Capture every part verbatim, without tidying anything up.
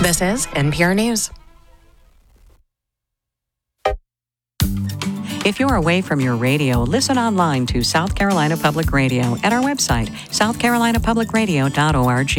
This is N P R News. If you're away from your radio, listen online to South Carolina Public Radio at our website, south carolina public radio dot org.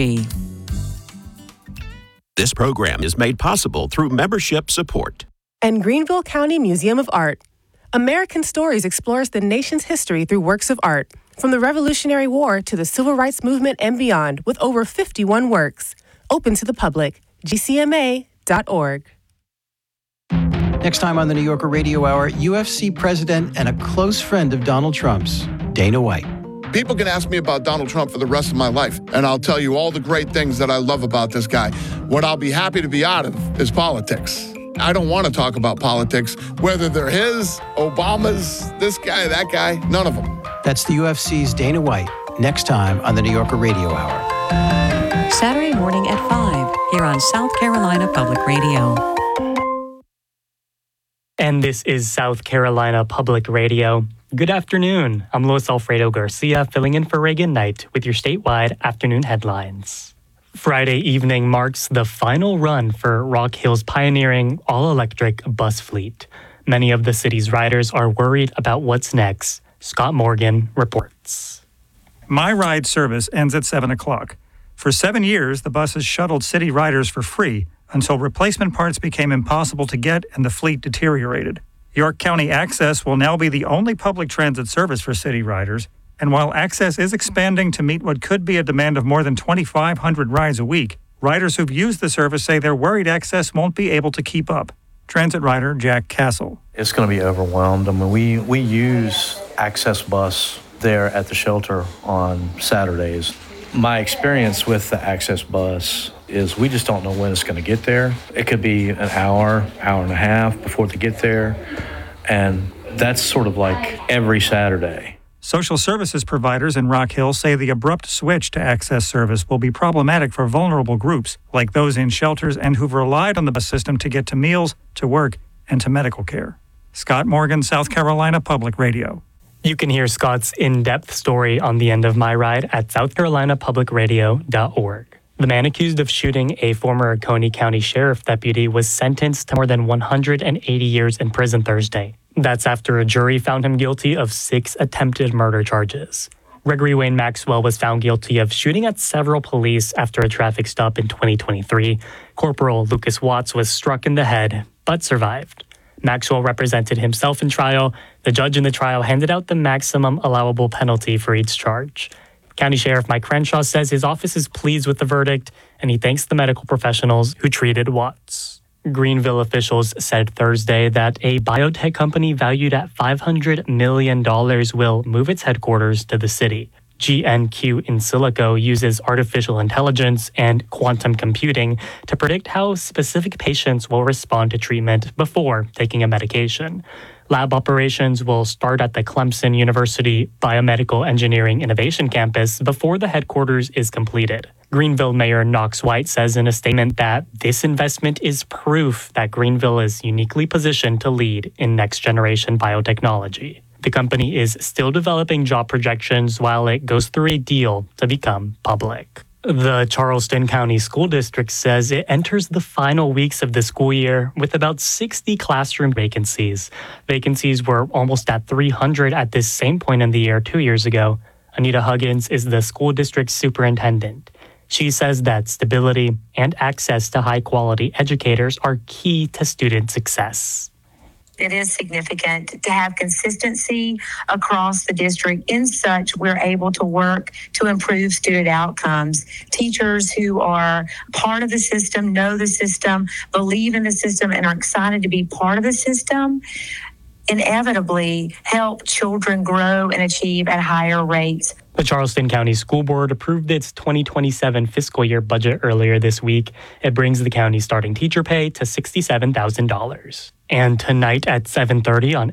This program is made possible through membership support. And Greenville County Museum of Art. American Stories explores the nation's history through works of art, from the Revolutionary War to the Civil Rights Movement and beyond, with over fifty-one works. Open to the public. G C M A dot org. Next time on the New Yorker Radio Hour, U F C president and a close friend of Donald Trump's, Dana White. People can ask me about Donald Trump for the rest of my life, and I'll tell you all the great things that I love about this guy. What I'll be happy to be out of is politics. I don't want to talk about politics, whether they're his, Obama's, this guy, that guy, none of them. That's the U F C's Dana White, next time on the New Yorker Radio Hour. Saturday morning at five, here on South Carolina Public Radio. And this is South Carolina Public Radio. Good afternoon. I'm Luis Alfredo Garcia, filling in for Reagan Knight with your statewide afternoon headlines. Friday evening marks the final run for Rock Hill's pioneering all-electric bus fleet. Many of the city's riders are worried about what's next. Scott Morgan reports. My Ride service ends at seven o'clock. For seven years, the buses shuttled city riders for free until replacement parts became impossible to get and the fleet deteriorated. York County Access will now be the only public transit service for city riders, and while Access is expanding to meet what could be a demand of more than twenty-five hundred rides a week, riders who've used the service say they're worried Access won't be able to keep up. Transit rider Jack Castle. It's going to be overwhelmed. I mean, we, we use Access Bus there at the shelter on Saturdays. My experience with the Access Bus is we just don't know when it's going to get there. It could be an hour, hour and a half before they get there, and that's sort of like every Saturday. Social services providers in Rock Hill say the abrupt switch to Access service will be problematic for vulnerable groups, like those in shelters and who've relied on the bus system to get to meals, to work, and to medical care. Scott Morgan, South Carolina Public Radio. You can hear Scott's in-depth story on the end of my ride at south carolina public radio dot org. The man accused of shooting a former Coney County Sheriff deputy was sentenced to more than one hundred eighty years in prison Thursday. That's after a jury found him guilty of six attempted murder charges. Gregory Wayne Maxwell was found guilty of shooting at several police after a traffic stop in twenty twenty-three. Corporal Lucas Watts was struck in the head, but survived. Maxwell represented himself in trial. The judge in the trial handed out the maximum allowable penalty for each charge. County Sheriff Mike Crenshaw says his office is pleased with the verdict, and he thanks the medical professionals who treated Watts. Greenville officials said Thursday that a biotech company valued at five hundred million dollars will move its headquarters to the city. G N Q in Silico uses artificial intelligence and quantum computing to predict how specific patients will respond to treatment before taking a medication. Lab operations will start at the Clemson University Biomedical Engineering Innovation Campus before the headquarters is completed. Greenville Mayor Knox White says in a statement that this investment is proof that Greenville is uniquely positioned to lead in next-generation biotechnology. The company is still developing job projections while it goes through a deal to become public. The Charleston County School District says it enters the final weeks of the school year with about sixty classroom vacancies. Vacancies were almost at three hundred at this same point in the year two years ago. Anita Huggins is the school district superintendent. She says that stability and access to high-quality educators are key to student success. It is significant to have consistency across the district. In such, we're able to work to improve student outcomes. Teachers who are part of the system, know the system, believe in the system, and are excited to be part of the system, inevitably help children grow and achieve at higher rates. The Charleston County School Board approved its twenty twenty-seven fiscal year budget earlier this week. It brings the county's starting teacher pay to sixty-seven thousand dollars. And tonight at seven thirty on